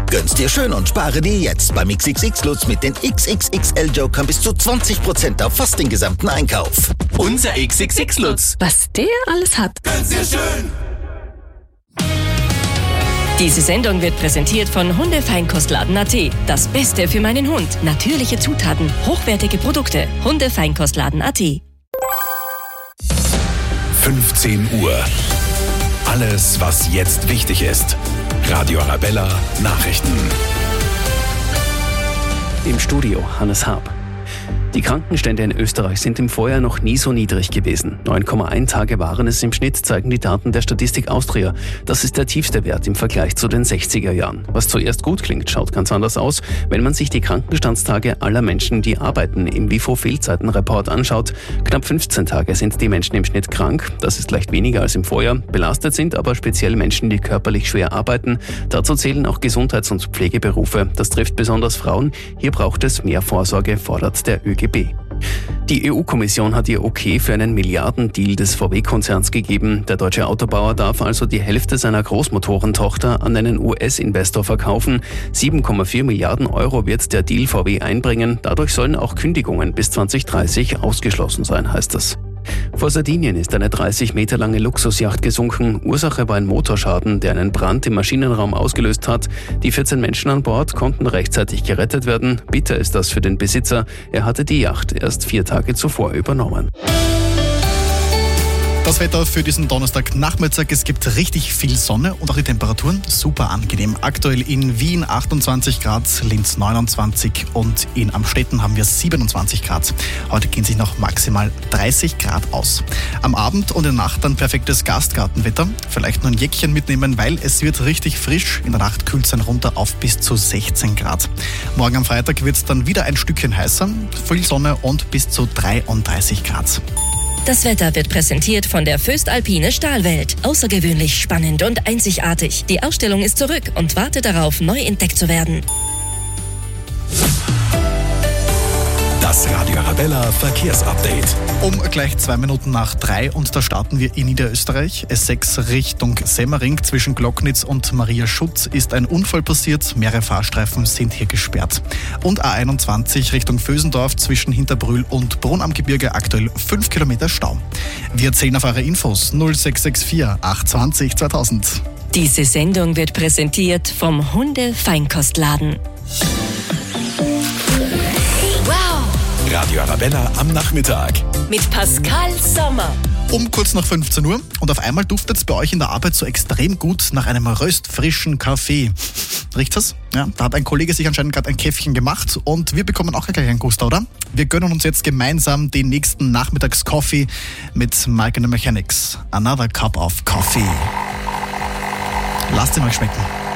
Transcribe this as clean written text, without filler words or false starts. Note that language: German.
Gönn's dir schön und spare dir jetzt beim XXX Lutz mit den XXXL-Jokern bis zu 20% auf fast den gesamten Einkauf. Unser XXX Lutz. Was der alles hat. Gönn's dir schön. Diese Sendung wird präsentiert von Hundefeinkostladen.at. Das Beste für meinen Hund. Natürliche Zutaten, hochwertige Produkte. Hundefeinkostladen.at. 15 Uhr. Alles, was jetzt wichtig ist. Radio Arabella Nachrichten. Im Studio Hannes Haab. Die Krankenstände in Österreich sind im Vorjahr noch nie so niedrig gewesen. 9,1 Tage waren es im Schnitt, zeigen die Daten der Statistik Austria. Das ist der tiefste Wert im Vergleich zu den 60er Jahren. Was zuerst gut klingt, schaut ganz anders aus, wenn man sich die Krankenstandstage aller Menschen, die arbeiten, im WIFO-Fehlzeitenreport anschaut. Knapp 15 Tage sind die Menschen im Schnitt krank. Das ist leicht weniger als im Vorjahr. Belastet sind aber speziell Menschen, die körperlich schwer arbeiten. Dazu zählen auch Gesundheits- und Pflegeberufe. Das trifft besonders Frauen. Hier braucht es mehr Vorsorge, fordert der ÖGB. Die EU-Kommission hat ihr Okay für einen Milliardendeal des VW-Konzerns gegeben. Der deutsche Autobauer darf also die Hälfte seiner Großmotorentochter an einen US-Investor verkaufen. 7,4 Milliarden Euro wird der Deal VW einbringen. Dadurch sollen auch Kündigungen bis 2030 ausgeschlossen sein, heißt es. Vor Sardinien ist eine 30 Meter lange Luxusjacht gesunken. Ursache war ein Motorschaden, der einen Brand im Maschinenraum ausgelöst hat. Die 14 Menschen an Bord konnten rechtzeitig gerettet werden. Bitter ist das für den Besitzer. Er hatte die Yacht erst 4 Tage zuvor übernommen. Das Wetter für diesen Donnerstagnachmittag, es gibt richtig viel Sonne und auch die Temperaturen super angenehm. Aktuell in Wien 28 Grad, Linz 29 und in Amstetten haben wir 27 Grad. Heute gehen sich noch maximal 30 Grad aus. Am Abend und in der Nacht dann perfektes Gastgartenwetter. Vielleicht nur ein Jäckchen mitnehmen, weil es wird richtig frisch. In der Nacht kühlt es dann runter auf bis zu 16 Grad. Morgen am Freitag wird es dann wieder ein Stückchen heißer. Viel Sonne und bis zu 33 Grad. Das Wetter wird präsentiert von der Föstalpine Stahlwelt. Außergewöhnlich spannend und einzigartig. Die Ausstellung ist zurück und wartet darauf, neu entdeckt zu werden. Das Radio Arabella Verkehrsupdate. Um gleich 2 Minuten nach 3 und da starten wir in Niederösterreich. S6 Richtung Semmering zwischen Glocknitz und Mariaschutz ist ein Unfall passiert. Mehrere Fahrstreifen sind hier gesperrt. Und A21 Richtung Vösendorf zwischen Hinterbrühl und Brunn am Gebirge aktuell 5 Kilometer Stau. Wir zählen auf eure Infos 0664 820 2000. Diese Sendung wird präsentiert vom Hundefeinkostladen. Radio Arabella am Nachmittag. Mit Pascal Sommer. Um kurz nach 15 Uhr und auf einmal duftet es bei euch in der Arbeit so extrem gut nach einem röstfrischen Kaffee. Riecht das? Ja, da hat ein Kollege sich anscheinend gerade ein Käffchen gemacht und wir bekommen auch gleich einen Gusto, oder? Wir gönnen uns jetzt gemeinsam den nächsten Nachmittags-Coffee mit Mike and the Mechanics. Another Cup of Coffee. Lasst ihn euch schmecken.